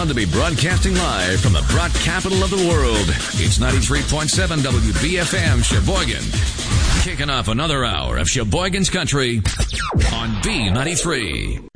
proud to be broadcasting live from the broad capital of the world. It's 93.7 WBFM Sheboygan. Kicking off another hour of Sheboygan's Country on B93.